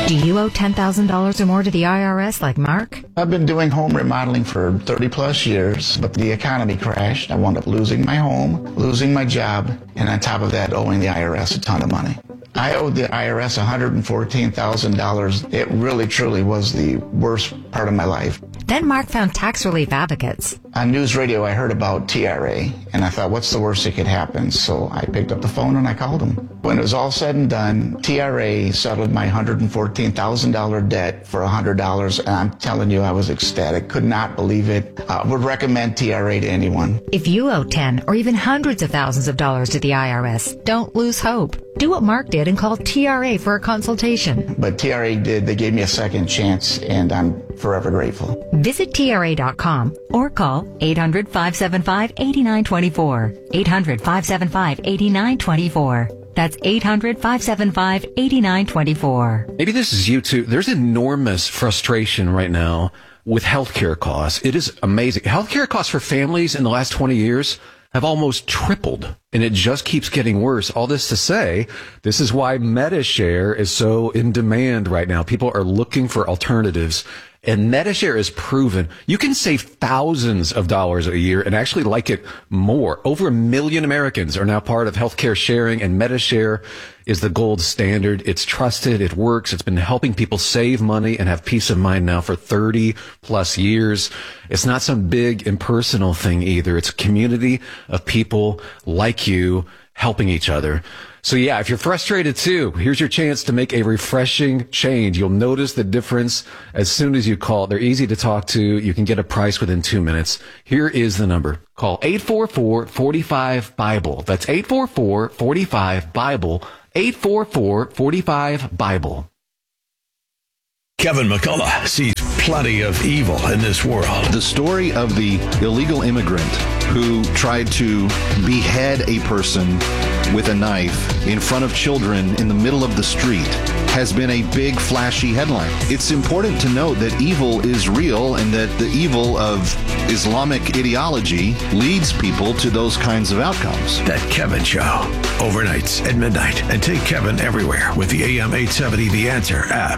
Do you owe $10,000 or more to the IRS like Mark? I've been doing home remodeling for 30 plus years, but the economy crashed. I wound up losing my home, losing my job, and on top of that, owing the IRS a ton of money. I owed the IRS $114,000. It really, truly was the worst part of my life. Then Mark found tax relief advocates. On news radio, I heard about TRA, and I thought, what's the worst that could happen? So I picked up the phone and I called them. When it was all said and done, TRA settled my $114,000 debt for $100, and I'm telling you, I was ecstatic. Could not believe it. Would recommend TRA to anyone. If you owe 10 or even hundreds of thousands of dollars to the IRS, don't lose hope. Do what Mark did and call TRA for a consultation. But TRA did. They gave me a second chance, and I'm forever grateful. Visit TRA.com or call 800-575-8924. 800-575-8924. That's 800-575-8924. Maybe this is you too. There's enormous frustration right now with healthcare costs. It is amazing. Healthcare costs for families in the last 20 years have almost tripled, and it just keeps getting worse. All this to say, this is why MediShare is so in demand right now. People are looking for alternatives, and MediShare is proven you can save thousands of dollars a year and actually like it more. Over 1 million Americans are now part of healthcare sharing, and MediShare is the gold standard. It's trusted. It works. It's been helping people save money and have peace of mind now for 30 plus years. It's not some big impersonal thing either. It's a community of people like you helping each other. So yeah, if you're frustrated too, here's your chance to make a refreshing change. You'll notice the difference as soon as you call. They're easy to talk to. You can get a price within 2 minutes. Here is the number. Call 844-45-BIBLE. That's 844-45-BIBLE. 844-45-BIBLE. Kevin McCullough sees plenty of evil in this world. The story of the illegal immigrant who tried to behead a person with a knife in front of children in the middle of the street has been a big, flashy headline. It's important to note that evil is real and that the evil of Islamic ideology leads people to those kinds of outcomes. That Kevin Show, overnights at midnight. And take Kevin everywhere with the AM 870 The Answer app.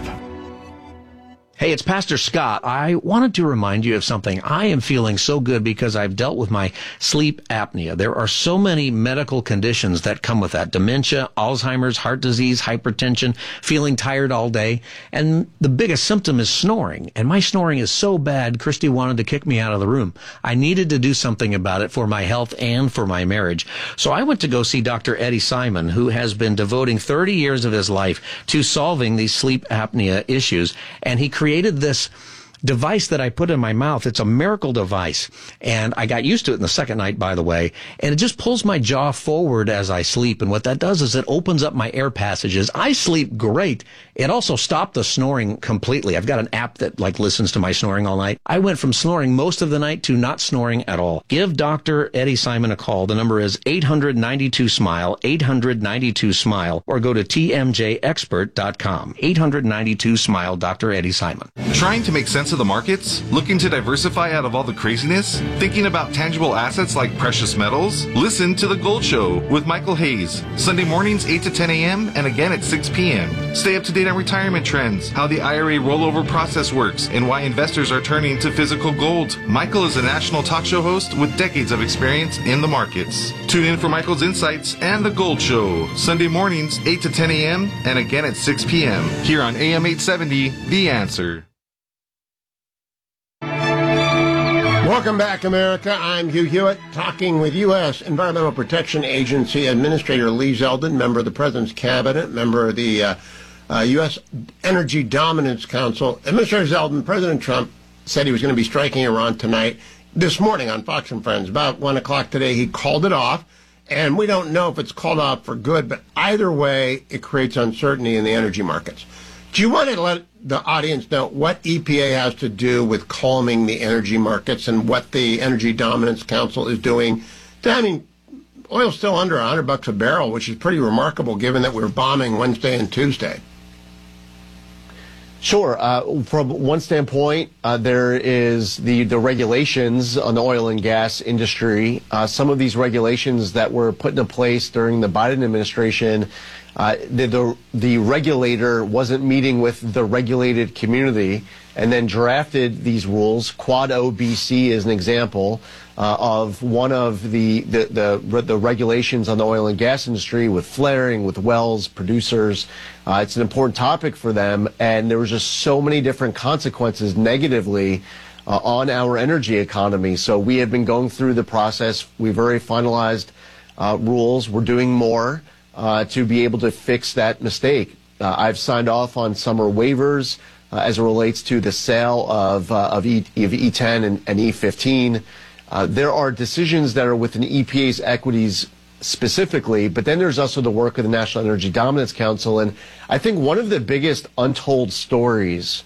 Hey, it's Pastor Scott. I wanted to remind you of something. I am feeling so good because I've dealt with my sleep apnea. There are so many medical conditions that come with that. Dementia, Alzheimer's, heart disease, hypertension, feeling tired all day. And the biggest symptom is snoring. And my snoring is so bad, Christy wanted to kick me out of the room. I needed to do something about it for my health and for my marriage. So I went to go see Dr. Eddie Simon, who has been devoting 30 years of his life to solving these sleep apnea issues. And he created this device that I put in my mouth. It's a miracle device. And I got used to it in the second night, by the way. And it just pulls my jaw forward as I sleep. And what that does is it opens up my air passages. I sleep great. It also stopped the snoring completely. I've got an app that listens to my snoring all night. I went from snoring most of the night to not snoring at all. Give Dr. Eddie Simon a call. The number is 892-SMILE, 892-SMILE, or go to tmjexpert.com. 892-SMILE, Dr. Eddie Simon. Trying to make sense of the markets? Looking to diversify out of all the craziness? Thinking about tangible assets like precious metals? Listen to The Gold Show with Michael Hayes. Sunday mornings 8 to 10 a.m. and again at 6 p.m. Stay up to date on retirement trends, how the IRA rollover process works, and why investors are turning to physical gold. Michael is a national talk show host with decades of experience in the markets. Tune in for Michael's insights and The Gold Show. Sunday mornings 8 to 10 a.m. and again at 6 p.m. here on AM 870, The Answer. Welcome back, America. I'm Hugh Hewitt, talking with U.S. Environmental Protection Agency Administrator Lee Zeldin, member of the President's Cabinet, member of the U.S. Energy Dominance Council. Administrator Zeldin, President Trump said he was going to be striking Iran tonight. This morning on Fox and Friends, about 1 o'clock today, he called it off. And we don't know if it's called off for good, but either way, it creates uncertainty in the energy markets. Do you want to let the audience know what EPA has to do with calming the energy markets and what the Energy Dominance Council is doing? I mean, oil's still under $100 a barrel, which is pretty remarkable given that we're bombing Wednesday and Tuesday. Sure. From one standpoint, there is the regulations on the oil and gas industry. Some of these regulations that were put into place during the Biden administration the regulator wasn't meeting with the regulated community and then drafted these rules. Quad OBC is an example of one of the regulations on the oil and gas industry with flaring, with wells, producers. It's an important topic for them, and there was just so many different consequences negatively on our energy economy. So we have been going through the process. We've already finalized rules. We're doing more to be able to fix that mistake. I've signed off on summer waivers as it relates to the sale of E10 and E15. There are decisions that are within EPA's equities specifically, but then there's also the work of the National Energy Dominance Council. And I think one of the biggest untold stories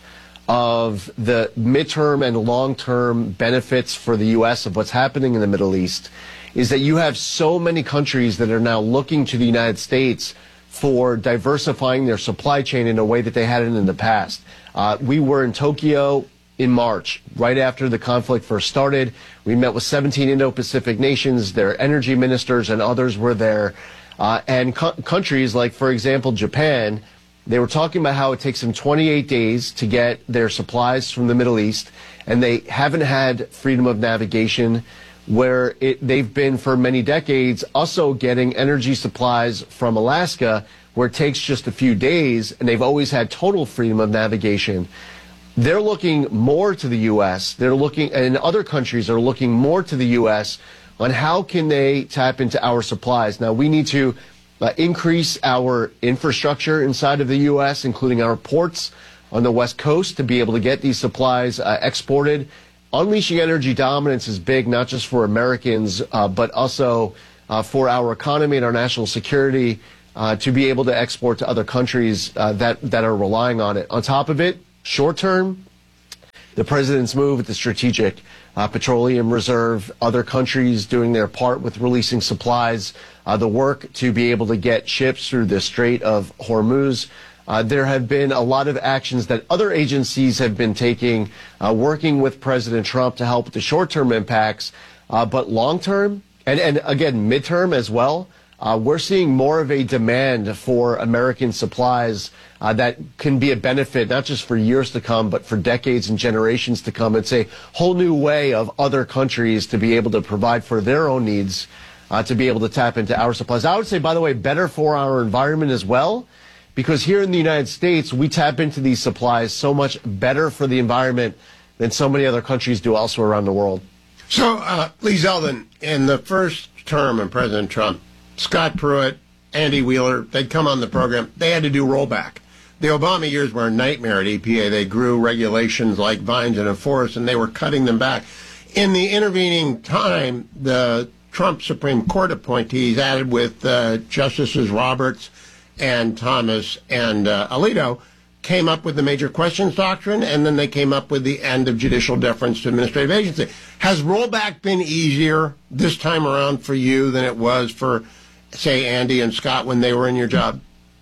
of the midterm and long-term benefits for the U.S. of what's happening in the Middle East is that you have so many countries that are now looking to the United States for diversifying their supply chain in a way that they hadn't in the past. We were in Tokyo in March, right after the conflict first started. We met with 17 Indo-Pacific nations, their energy ministers and others were there. And countries like, for example, Japan, they were talking about how it takes them 28 days to get their supplies from the Middle East, and they haven't had freedom of navigation, where they've been for many decades also getting energy supplies from Alaska, where it takes just a few days, and they've always had total freedom of navigation. They're looking more to the U.S. They're looking, and other countries are looking more to the U.S. on how can they tap into our supplies. Now, we need to increase our infrastructure inside of the U.S., including our ports on the West Coast, to be able to get these supplies exported. Unleashing energy dominance is big, not just for Americans, but also for our economy and our national security, to be able to export to other countries that are relying on it. On top of it, short term, the president's move at the Strategic Petroleum Reserve, other countries doing their part with releasing supplies, the work to be able to get ships through the Strait of Hormuz. There have been a lot of actions that other agencies have been taking, working with President Trump to help with the short-term impacts. But long-term, and again, midterm as well, we're seeing more of a demand for American supplies that can be a benefit, not just for years to come, but for decades and generations to come. It's a whole new way of other countries to be able to provide for their own needs, to be able to tap into our supplies. I would say, by the way, better for our environment as well, because here in the United States, we tap into these supplies so much better for the environment than so many other countries do elsewhere around the world. So, Lee Zeldin, in the first term of President Trump, Scott Pruitt, Andy Wheeler, they'd come on the program. They had to do rollback. The Obama years were a nightmare at EPA. They grew regulations like vines in a forest, and they were cutting them back. In the intervening time, the Trump Supreme Court appointees, added with Justices Roberts and Thomas and Alito, came up with the major questions doctrine, and then they came up with the end of judicial deference to administrative agency. Has rollback been easier this time around for you than it was for, say, Andy and Scott when they were in your job?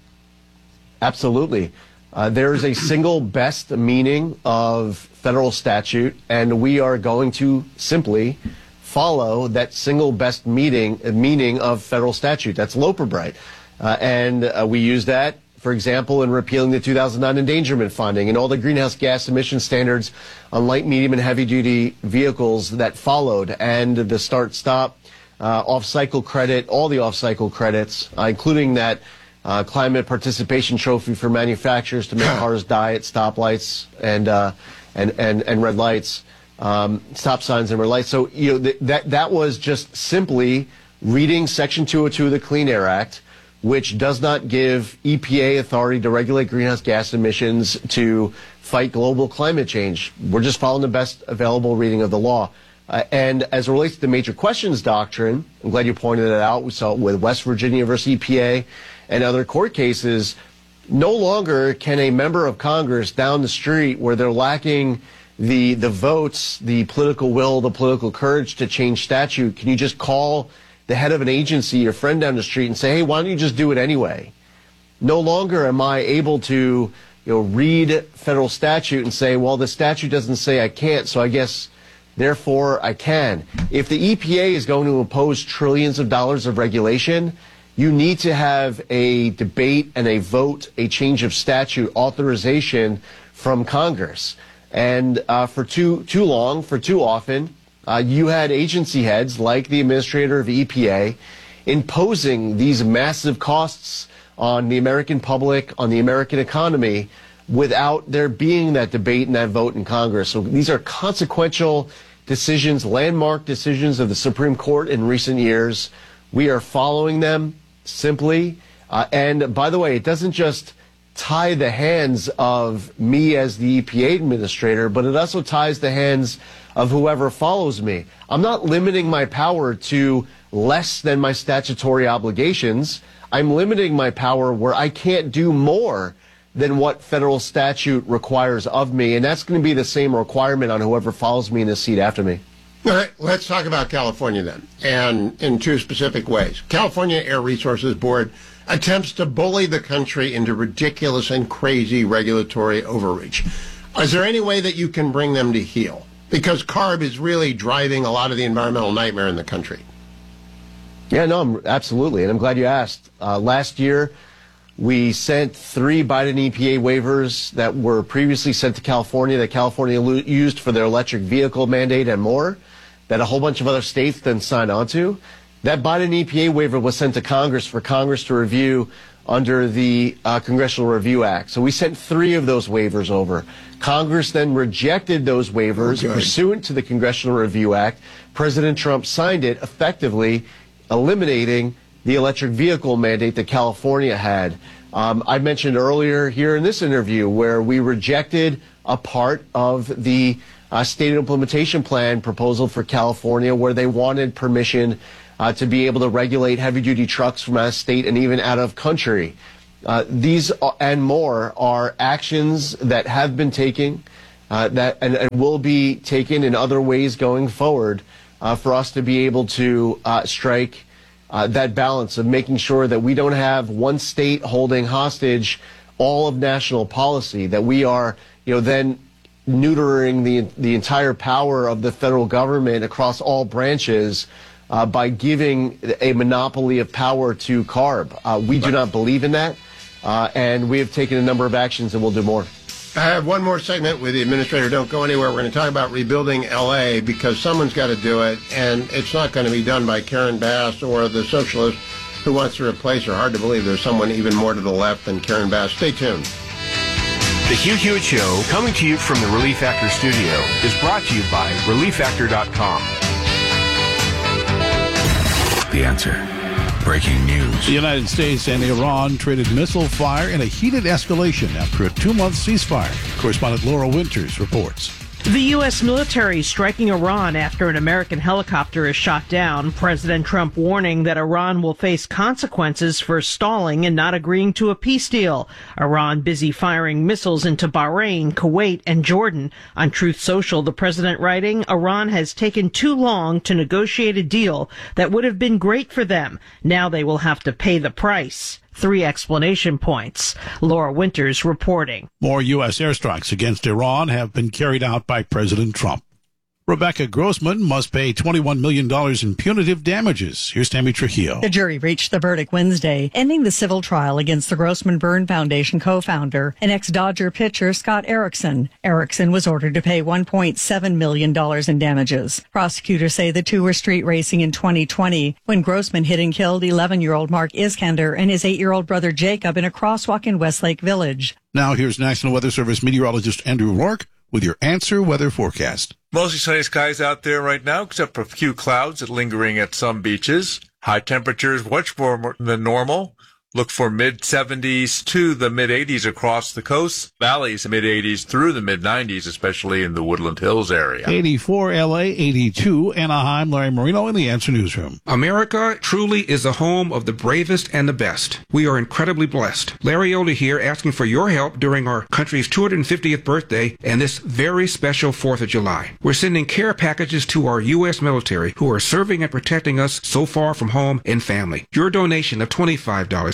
Absolutely. There is a single best meaning of federal statute, and we are going to simply follow that single best meaning of federal statute. That's Loper Bright. And we use that, for example, in repealing the 2009 endangerment finding and all the greenhouse gas emission standards on light, medium, and heavy-duty vehicles that followed, and the start-stop off-cycle credit, all the off-cycle credits, including that climate participation trophy for manufacturers to make cars die at stoplights and red lights, stop signs and red lights. So that was just simply reading Section 202 of the Clean Air Act, which does not give EPA authority to regulate greenhouse gas emissions to fight global climate change. We're just following the best available reading of the law. And as it relates to the major questions doctrine, I'm glad you pointed it out. We saw it with West Virginia versus EPA and other court cases. No longer can a member of Congress down the street, where they're lacking the votes, the political will, the political courage to change statute, can you just call the head of an agency, your friend down the street, and say, hey, why don't you just do it anyway? No longer am I able to read federal statute and say, well, the statute doesn't say I can't, so I guess therefore I can. If the EPA is going to impose trillions of dollars of regulation, you need to have a debate and a vote, a change of statute authorization from Congress. And for too often, you had agency heads like the administrator of EPA imposing these massive costs on the American public, on the American economy, without there being that debate and that vote in Congress. So these are consequential decisions, landmark decisions of the Supreme Court in recent years. We are following them simply. And by the way, it doesn't just tie the hands of me as the EPA administrator, but it also ties the hands of whoever follows me. I'm not limiting my power to less than my statutory obligations. I'm limiting my power where I can't do more than what federal statute requires of me, and that's going to be the same requirement on whoever follows me in this seat after me. All right, let's talk about California then, and in two specific ways. California Air Resources Board attempts to bully the country into ridiculous and crazy regulatory overreach. Is there any way that you can bring them to heel? Because CARB is really driving a lot of the environmental nightmare in the country. Yeah, no, absolutely, and I'm glad you asked. Last year, we sent 3 Biden EPA waivers that were previously sent to California that California used for their electric vehicle mandate and more, that a whole bunch of other states then signed onto. That Biden EPA waiver was sent to Congress for Congress to review under the Congressional Review Act. So we sent 3 of those waivers over. Congress then rejected those waivers pursuant to the Congressional Review Act. President Trump signed it, effectively eliminating the electric vehicle mandate that California had. I mentioned earlier here in this interview where we rejected a part of the state implementation plan proposal for California where they wanted permission to be able to regulate heavy-duty trucks from out of state and even out of country. These and more are actions that have been taken and will be taken in other ways going forward for us to be able to strike that balance of making sure that we don't have one state holding hostage all of national policy, that we are, then neutering the entire power of the federal government across all branches by giving a monopoly of power to CARB. We do not believe in that, and we have taken a number of actions, and we'll do more. I have one more segment with the administrator. Don't go anywhere. We're going to talk about rebuilding L.A. because someone's got to do it, and it's not going to be done by Karen Bass or the socialist who wants to replace her. Hard to believe there's someone even more to the left than Karen Bass. Stay tuned. The Hugh Hewitt Show, coming to you from the Relief Factor studio, is brought to you by ReliefFactor.com. The Answer. Breaking news. The United States and Iran traded missile fire in a heated escalation after a 2-month ceasefire. Correspondent Laura Winters reports. The U.S. military striking Iran after an American helicopter is shot down. President Trump warning that Iran will face consequences for stalling and not agreeing to a peace deal. Iran busy firing missiles into Bahrain, Kuwait, and Jordan. On Truth Social, the president writing, Iran has taken too long to negotiate a deal that would have been great for them. Now they will have to pay the price. 3 explanation points. Laura Winters reporting. More U.S. airstrikes against Iran have been carried out by President Trump. Rebecca Grossman must pay $21 million in punitive damages. Here's Tammy Trujillo. The jury reached the verdict Wednesday, ending the civil trial against the Grossman Burn Foundation co-founder and ex-Dodger pitcher Scott Erickson. Erickson was ordered to pay $1.7 million in damages. Prosecutors say the two were street racing in 2020 when Grossman hit and killed 11-year-old Mark Iskander and his 8-year-old brother Jacob in a crosswalk in Westlake Village. Now here's National Weather Service meteorologist Andrew Rourke with your Answer Weather forecast. Mostly sunny skies out there right now, except for a few clouds lingering at some beaches. High temperatures much more than normal. Look for mid-70s to the mid-80s across the coast. Valleys mid-80s through the mid-90s, especially in the Woodland Hills area. 84 L.A., 82 Anaheim. Larry Marino in the Answer Newsroom. America truly is the home of the bravest and the best. We are incredibly blessed. Larry Elder here asking for your help during our country's 250th birthday and this very special 4th of July. We're sending care packages to our U.S. military who are serving and protecting us so far from home and family. Your donation of $25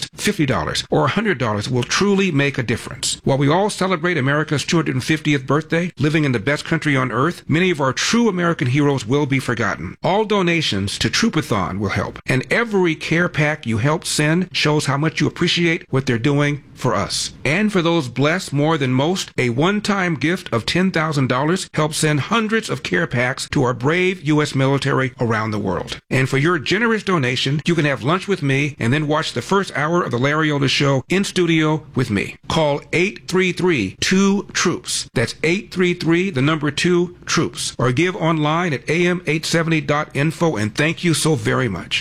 just $50 or $100 will truly make a difference. While we all celebrate America's 250th birthday, living in the best country on earth, many of our true American heroes will be forgotten. All donations to Troopathon will help, and every care pack you help send shows how much you appreciate what they're doing for us. And for those blessed more than most, a one-time gift of $10,000 helps send hundreds of care packs to our brave U.S. military around the world. And for your generous donation, you can have lunch with me and then watch the first hour of the Larry Elder Show in studio with me. Call 833-2-TROOPS. That's 833-2-TROOPS. Or give online at am870.info, and thank you so very much.